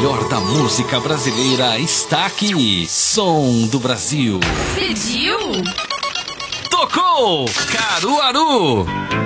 melhor da música brasileira está aqui. Som do Brasil. Pediu? Tocou! Caruaru!